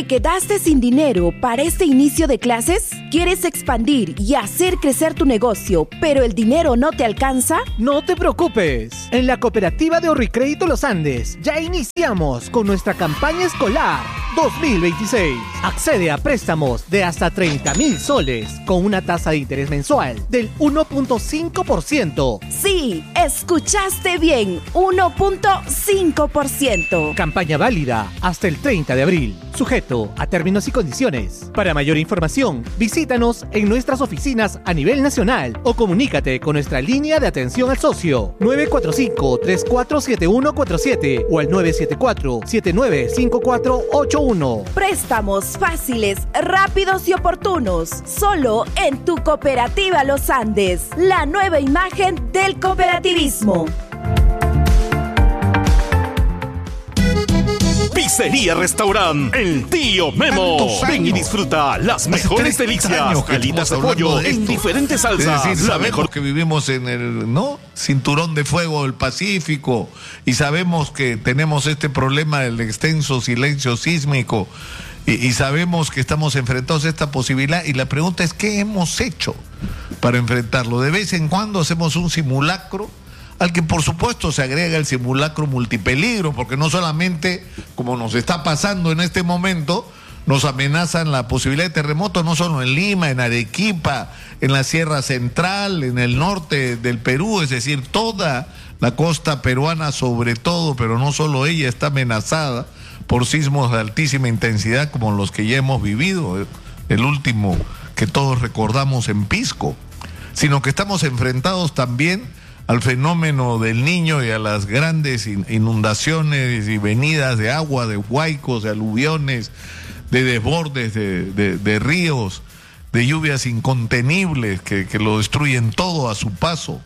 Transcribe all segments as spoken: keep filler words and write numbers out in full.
¿Te quedaste sin dinero para este inicio de clases? ¿Quieres expandir y hacer crecer tu negocio, pero el dinero no te alcanza? No te preocupes. En la cooperativa de Ahorricrédito Los Andes ya iniciamos con nuestra campaña escolar dos mil veintiséis. Accede a préstamos de hasta treinta mil soles con una tasa de interés mensual del uno punto cinco por ciento. Sí, escuchaste bien, uno punto cinco por ciento. Campaña válida hasta el treinta de abril. Sujeto a términos y condiciones. Para mayor información, visítanos en nuestras oficinas a nivel nacional o comunícate con nuestra línea de atención al socio nueve cuatro cinco, tres cuatro siete uno cuatro siete o al nueve siete cuatro, siete nueve cinco cuatro ocho uno. Préstamos fáciles, rápidos y oportunos. Solo en tu cooperativa Los Andes. La nueva imagen del cooperativismo. Pizzería Restaurant El Tío Memo. Ven y disfruta las mejores delicias. Alitas de pollo en diferentes salsas. Es decir, sabemos que vivimos en el ¿no? cinturón de fuego del Pacífico y sabemos que tenemos este problema del extenso silencio sísmico y, y sabemos que estamos enfrentados a esta posibilidad y la pregunta es ¿qué hemos hecho para enfrentarlo? De vez en cuando hacemos un simulacro al que por supuesto se agrega el simulacro multipeligro, porque no solamente, como nos está pasando en este momento, nos amenazan la posibilidad de terremoto, no solo en Lima, en Arequipa, en la Sierra Central, en el norte del Perú, es decir, toda la costa peruana sobre todo, pero no solo ella, está amenazada por sismos de altísima intensidad como los que ya hemos vivido, el último que todos recordamos en Pisco, sino que estamos enfrentados también al fenómeno del Niño y a las grandes inundaciones y venidas de agua, de huaicos, de aluviones, de desbordes de, de, de ríos, de lluvias incontenibles que, que lo destruyen todo a su paso.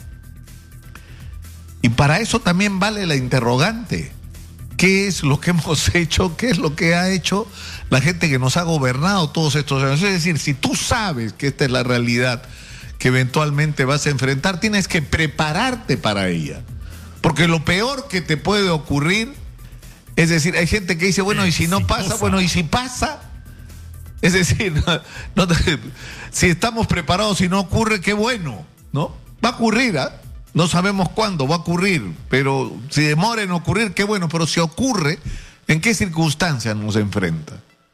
Y para eso también vale la interrogante. ¿Qué es lo que hemos hecho? ¿Qué es lo que ha hecho la gente que nos ha gobernado todos estos años? Es decir, si tú sabes que esta es la realidad que eventualmente vas a enfrentar, tienes que prepararte para ella. Porque lo peor que te puede ocurrir, es decir, hay gente que dice, bueno, ¿y si no pasa? Bueno, ¿y si pasa? Es decir, no, no, si estamos preparados y no ocurre, qué bueno, ¿no? Va a ocurrir, ¿ah? ¿eh? No sabemos cuándo va a ocurrir, pero si demora en ocurrir, qué bueno, pero si ocurre, ¿en qué circunstancias nos enfrenta?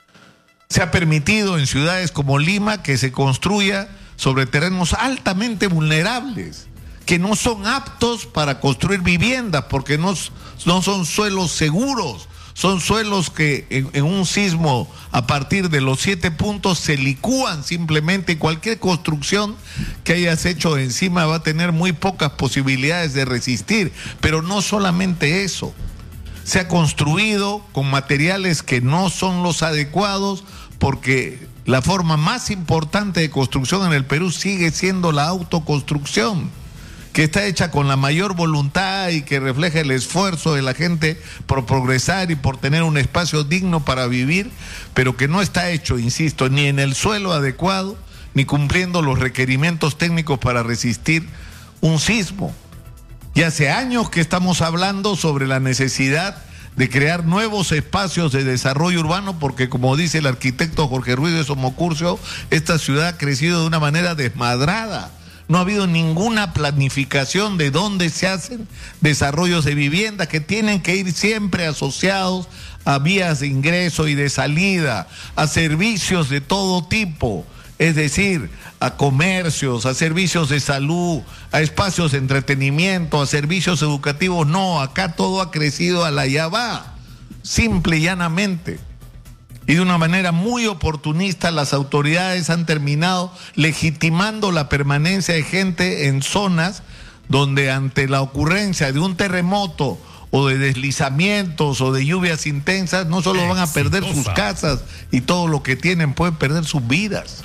Se ha permitido en ciudades como Lima que se construya sobre terrenos altamente vulnerables, que no son aptos para construir viviendas, porque no, no son suelos seguros, son suelos que en, en un sismo a partir de los siete puntos se licúan simplemente y cualquier construcción que hayas hecho encima va a tener muy pocas posibilidades de resistir. Pero no solamente eso, se ha construido con materiales que no son los adecuados, porque la forma más importante de construcción en el Perú sigue siendo la autoconstrucción, que está hecha con la mayor voluntad y que refleja el esfuerzo de la gente por progresar y por tener un espacio digno para vivir, pero que no está hecho, insisto, ni en el suelo adecuado, ni cumpliendo los requerimientos técnicos para resistir un sismo. Y hace años que estamos hablando sobre la necesidad de crear nuevos espacios de desarrollo urbano, porque como dice el arquitecto Jorge Ruiz de Somocurcio, esta ciudad ha crecido de una manera desmadrada. No ha habido ninguna planificación de dónde se hacen desarrollos de vivienda que tienen que ir siempre asociados a vías de ingreso y de salida, a servicios de todo tipo. Es decir, a comercios, a servicios de salud, a espacios de entretenimiento, a servicios educativos. No, acá todo ha crecido a la ya va, simple y llanamente. Y de una manera muy oportunista las autoridades han terminado legitimando la permanencia de gente en zonas donde ante la ocurrencia de un terremoto o de deslizamientos o de lluvias intensas, no solo van a perder sus casas y todo lo que tienen, pueden perder sus vidas.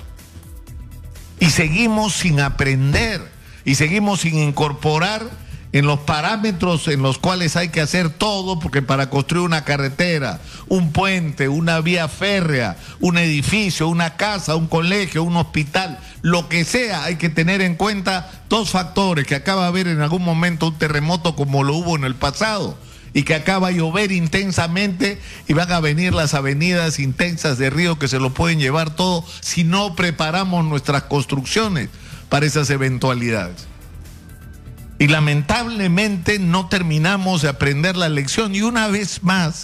Y seguimos sin aprender y seguimos sin incorporar en los parámetros en los cuales hay que hacer todo, porque para construir una carretera, un puente, una vía férrea, un edificio, una casa, un colegio, un hospital, lo que sea, hay que tener en cuenta dos factores, que acaba de haber en algún momento un terremoto como lo hubo en el pasado, y que acá va a llover intensamente y van a venir las avenidas intensas de Río que se lo pueden llevar todo si no preparamos nuestras construcciones para esas eventualidades. Y lamentablemente no terminamos de aprender la lección y una vez más